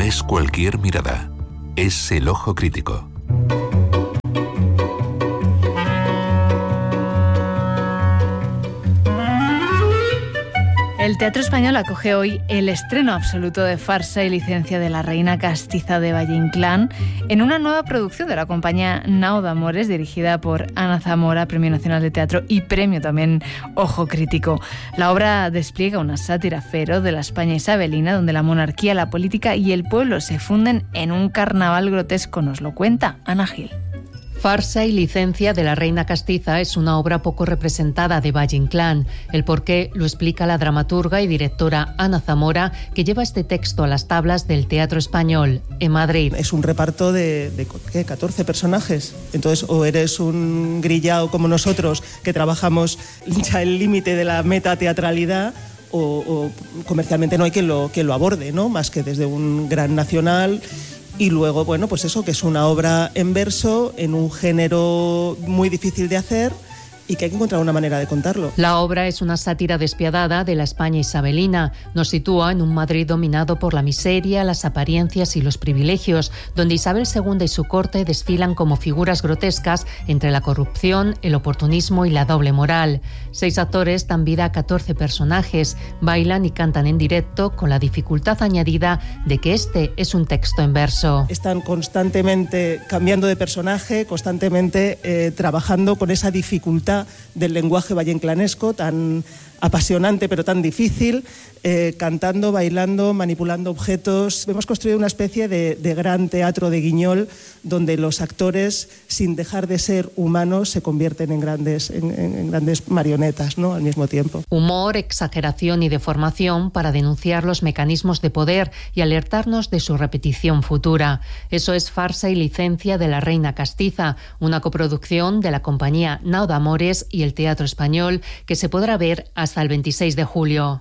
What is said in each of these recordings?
es cualquier mirada, es el ojo crítico. El Teatro Español acoge hoy el estreno absoluto de Farsa y licencia de la Reina Castiza de Valle Inclán en una nueva producción de la compañía Nao d'Amores, dirigida por Ana Zamora, Premio Nacional de Teatro y Premio también Ojo Crítico. La obra despliega una sátira feroz de la España isabelina, donde la monarquía, la política y el pueblo se funden en un carnaval grotesco. Nos lo cuenta Ana Gil. Farsa y licencia de la Reina Castiza es una obra poco representada de Valle Inclán. El porqué lo explica la dramaturga y directora Ana Zamora, que lleva este texto a las tablas del Teatro Español en Madrid. Es un reparto de 14 personajes. Entonces, o eres un grillao como nosotros, que trabajamos ya el límite de la metateatralidad, o comercialmente no hay quien lo aborde, ¿no? Más que desde un gran nacional. Y luego, bueno, pues eso, que es una obra en verso, en un género muy difícil de hacer y que hay que encontrar una manera de contarlo. La obra es una sátira despiadada de la España isabelina. Nos sitúa en un Madrid dominado por la miseria, las apariencias y los privilegios, donde Isabel II y su corte desfilan como figuras grotescas entre la corrupción, el oportunismo y la doble moral. 6 actores dan vida a 14 personajes, bailan y cantan en directo, con la dificultad añadida de que este es un texto en verso. Están constantemente cambiando de personaje, constantemente trabajando con esa dificultad del lenguaje valleinclanesco tan apasionante pero tan difícil, cantando, bailando, manipulando objetos. Hemos construido una especie de gran teatro de Guiñol, donde los actores, sin dejar de ser humanos, se convierten en grandes marionetas, ¿no? Al mismo tiempo. Humor, exageración y deformación para denunciar los mecanismos de poder y alertarnos de su repetición futura. Eso es Farsa y licencia de la Reina Castiza, una coproducción de la compañía Nao d'Amores y el Teatro Español, que se podrá ver hasta el 26 de julio.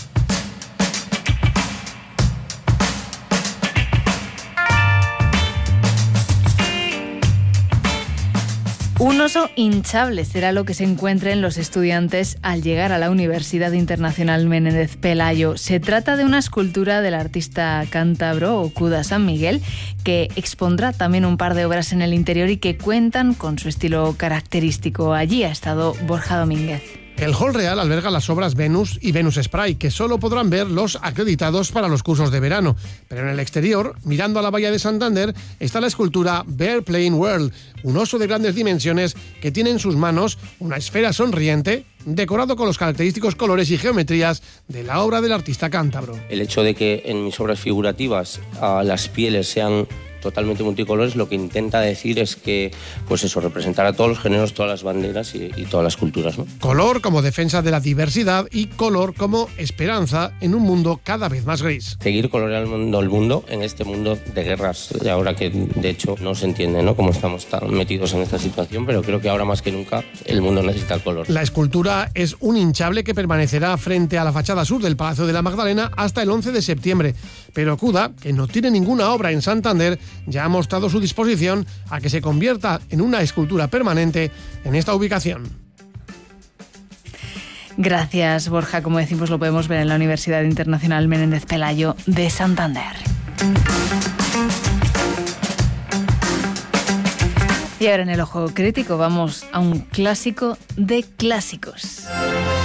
Un oso hinchable será lo que se encuentren los estudiantes al llegar a la Universidad Internacional Menéndez Pelayo. Se trata de una escultura del artista cántabro Okuda San Miguel, que expondrá también un par de obras en el interior y que cuentan con su estilo característico. Allí ha estado Borja Domínguez. El Hall Real alberga las obras Venus y Venus Spray, que solo podrán ver los acreditados para los cursos de verano. Pero en el exterior, mirando a la bahía de Santander, está la escultura Bear Playing World, un oso de grandes dimensiones que tiene en sus manos una esfera sonriente, decorado con los característicos colores y geometrías de la obra del artista cántabro. El hecho de que en mis obras figurativas las pieles sean totalmente multicolores, lo que intenta decir es que, pues eso, representar a todos los géneros, todas las banderas y todas las culturas, ¿no? Color como defensa de la diversidad y color como esperanza en un mundo cada vez más gris. Seguir coloreando el mundo en este mundo de guerras, y ahora que de hecho no se entiende, ¿no?, cómo estamos tan metidos en esta situación, pero creo que ahora más que nunca el mundo necesita el color. La escultura es un hinchable que permanecerá frente a la fachada sur del Palacio de la Magdalena hasta el 11 de septiembre. Pero Okuda, que no tiene ninguna obra en Santander, ya ha mostrado su disposición a que se convierta en una escultura permanente en esta ubicación. Gracias, Borja. Como decimos, lo podemos ver en la Universidad Internacional Menéndez Pelayo de Santander. Y ahora en el Ojo Crítico vamos a un clásico de clásicos.